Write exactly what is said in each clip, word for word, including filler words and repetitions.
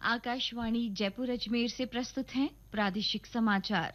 आकाशवाणी जयपुर अजमेर से प्रस्तुत हैं प्रादेशिक समाचार।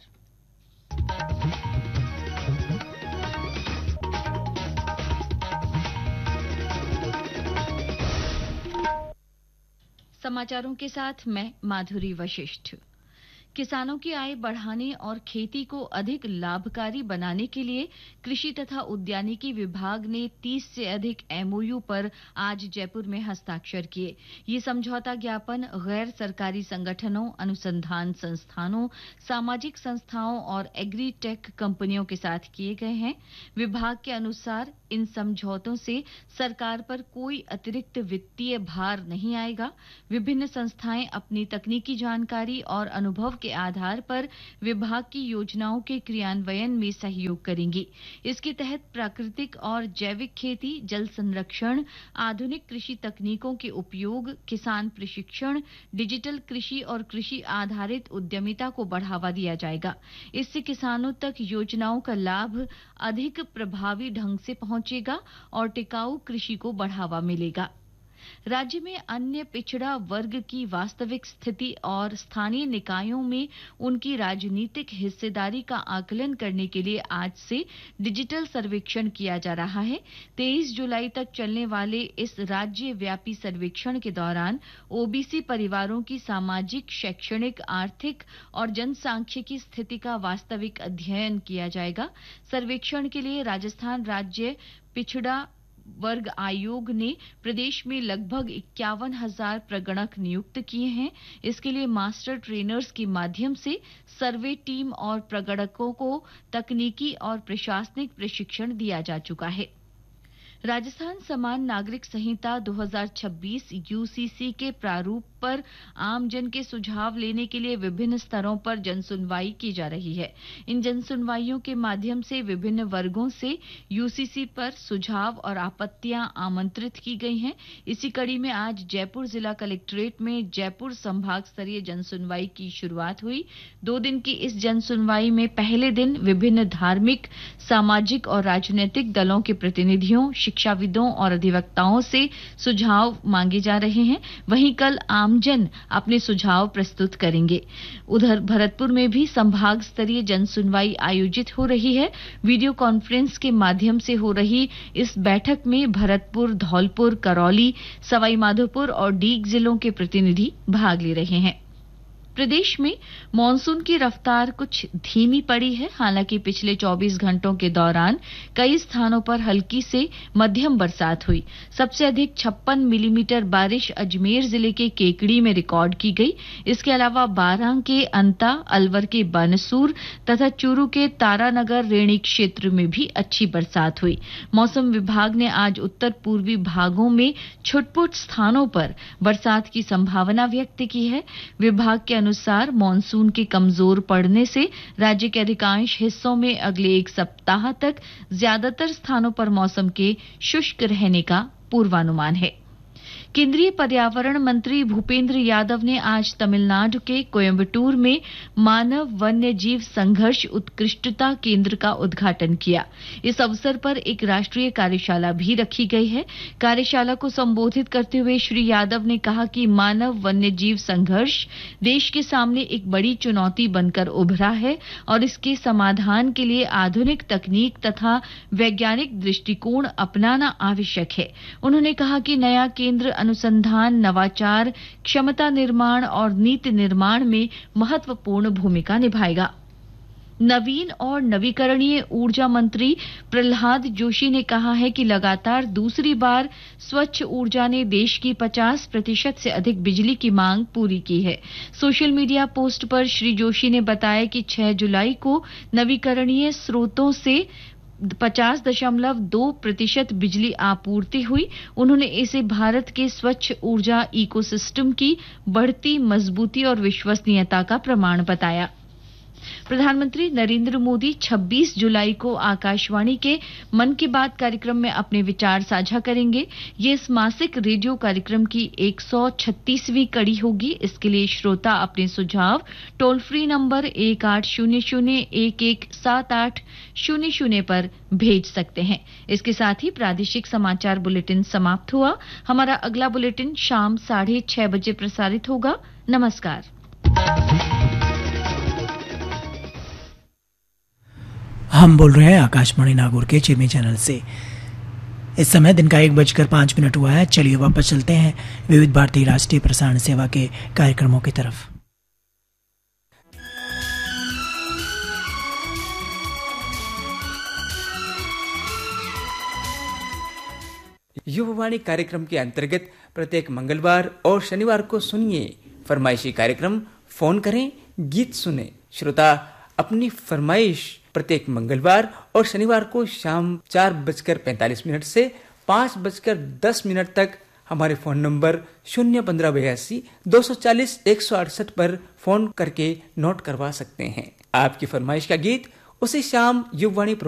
समाचारों के साथ मैं माधुरी वशिष्ठ। किसानों की आय बढ़ाने और खेती को अधिक लाभकारी बनाने के लिए कृषि तथा उद्यानिकी विभाग ने तीस से अधिक एमओयू पर आज जयपुर में हस्ताक्षर किए। ये समझौता ज्ञापन गैर सरकारी संगठनों, अनुसंधान संस्थानों, सामाजिक संस्थाओं और एग्रीटेक कंपनियों के साथ किए गए हैं। विभाग के अनुसार इन समझौतों से सरकार पर कोई अतिरिक्त वित्तीय भार नहीं आएगा। विभिन्न संस्थाएं अपनी तकनीकी जानकारी और अनुभव के आधार पर विभाग की योजनाओं के क्रियान्वयन में सहयोग करेंगी। इसके तहत प्राकृतिक और जैविक खेती, जल संरक्षण, आधुनिक कृषि तकनीकों के उपयोग, किसान प्रशिक्षण, डिजिटल कृषि और कृषि आधारित उद्यमिता को बढ़ावा दिया जाएगा। इससे किसानों तक योजनाओं का लाभ अधिक प्रभावी ढंग से पहुंचेगा और टिकाऊ कृषि को बढ़ावा मिलेगा। राज्य में अन्य पिछड़ा वर्ग की वास्तविक स्थिति और स्थानीय निकायों में उनकी राजनीतिक हिस्सेदारी का आकलन करने के लिए आज से डिजिटल सर्वेक्षण किया जा रहा है। तेईस जुलाई तक चलने वाले इस राज्य व्यापी सर्वेक्षण के दौरान ओबीसी परिवारों की सामाजिक, शैक्षणिक, आर्थिक और जनसांख्यिकी स्थिति का वास्तविक अध्ययन किया जाएगा। सर्वेक्षण के लिए राजस्थान राज्य पिछड़ा वर्ग आयोग ने प्रदेश में लगभग इक्यावन हजार प्रगणक नियुक्त किए हैं। इसके लिए मास्टर ट्रेनर्स के माध्यम से सर्वे टीम और प्रगणकों को तकनीकी और प्रशासनिक प्रशिक्षण दिया जा चुका है। राजस्थान समान नागरिक संहिता दो हज़ार छब्बीस यूसीसी के प्रारूप पर आमजन के सुझाव लेने के लिए विभिन्न स्तरों पर जनसुनवाई की जा रही है। इन जनसुनवाइयों के माध्यम से विभिन्न वर्गों से यूसीसी पर सुझाव और आपत्तियां आमंत्रित की गई हैं। इसी कड़ी में आज जयपुर जिला कलेक्ट्रेट में जयपुर संभाग स्तरीय जनसुनवाई की शुरुआत हुई। दो दिन की इस जनसुनवाई में पहले दिन विभिन्न धार्मिक, सामाजिक और राजनीतिक दलों के प्रतिनिधियों, शिक्षाविदों और अधिवक्ताओं से सुझाव मांगे जा रहे हैं। वहीं कल आमजन अपने सुझाव प्रस्तुत करेंगे। उधर भरतपुर में भी संभाग स्तरीय जनसुनवाई आयोजित हो रही है। वीडियो कॉन्फ्रेंस के माध्यम से हो रही इस बैठक में भरतपुर, धौलपुर, करौली, सवाई माधोपुर और डीग जिलों के प्रतिनिधि भाग ले रहे हैं। प्रदेश में मॉनसून की रफ्तार कुछ धीमी पड़ी है। हालांकि पिछले चौबीस घंटों के दौरान कई स्थानों पर हल्की से मध्यम बरसात हुई। सबसे अधिक छप्पन मिलीमीटर बारिश अजमेर जिले के केकड़ी में रिकॉर्ड की गई। इसके अलावा बारां के अंता, अलवर के बानसूर तथा चूरू के तारानगर रेणी क्षेत्र में भी अच्छी बरसात हुई। मौसम विभाग ने आज उत्तर पूर्वी भागों में छुटपुट स्थानों पर बरसात की संभावना व्यक्त की है। विभाग के अनुसार मॉनसून के कमजोर पड़ने से राज्य के अधिकांश हिस्सों में अगले एक सप्ताह तक ज्यादातर स्थानों पर मौसम के शुष्क रहने का पूर्वानुमान है। केंद्रीय पर्यावरण मंत्री भूपेंद्र यादव ने आज तमिलनाडु के कोयम्बटूर में मानव वन्य जीव संघर्ष उत्कृष्टता केंद्र का उद्घाटन किया। इस अवसर पर एक राष्ट्रीय कार्यशाला भी रखी गई है। कार्यशाला को संबोधित करते हुए श्री यादव ने कहा कि मानव वन्य जीव संघर्ष देश के सामने एक बड़ी चुनौती बनकर उभरा है और इसके समाधान के लिए आधुनिक तकनीक तथा वैज्ञानिक दृष्टिकोण अपनाना आवश्यक है। उन्होंने कहा कि नया केंद्र अनुसंधान, नवाचार, क्षमता निर्माण और नीति निर्माण में महत्वपूर्ण भूमिका निभाएगा। नवीन और नवीकरणीय ऊर्जा मंत्री प्रहलाद जोशी ने कहा है कि लगातार दूसरी बार स्वच्छ ऊर्जा ने देश की पचास प्रतिशत से अधिक बिजली की मांग पूरी की है। सोशल मीडिया पोस्ट पर श्री जोशी ने बताया कि छह जुलाई को नवीकरणीय स्रोतों से पचास दशमलव दो प्रतिशत बिजली आपूर्ति हुई। उन्होंने इसे भारत के स्वच्छ ऊर्जा इकोसिस्टम की बढ़ती मजबूती और विश्वसनीयता का प्रमाण बताया। प्रधानमंत्री नरेंद्र मोदी छब्बीस जुलाई को आकाशवाणी के मन की बात कार्यक्रम में अपने विचार साझा करेंगे। ये इस मासिक रेडियो कार्यक्रम की एक सौ छत्तीसवीं कड़ी होगी। इसके लिए श्रोता अपने सुझाव टोल फ्री नंबर एक आठ शून्य शून्य एक एक सात आठ शून्य शून्य पर भेज सकते हैं। इसके साथ ही प्रादेशिक समाचार बुलेटिन समाप्त हुआ। हमारा अगला बुलेटिन शाम साढ़े छह बजे प्रसारित होगा। नमस्कार। हम बोल रहे हैं आकाशवाणी नागौर के चिमी चैनल से। इस समय दिन का एक बजकर पांच मिनट हुआ है। चलिए वापस चलते हैं विविध भारती राष्ट्रीय प्रसारण सेवा के कार्यक्रमों की तरफ। युववाणी कार्यक्रम के अंतर्गत प्रत्येक मंगलवार और शनिवार को सुनिए फरमाइशी कार्यक्रम फोन करें गीत सुने। श्रोता अपनी फरमाइश प्रत्येक मंगलवार और शनिवार को शाम चार बजकर पैंतालीस मिनट से पाँच बजकर दस मिनट तक हमारे फोन नंबर शून्य पंद्रह बयासी दो सौ चालीस एक सौ अड़सठ पर फोन करके नोट करवा सकते हैं। आपकी फरमाइश का गीत उसी शाम युववाणी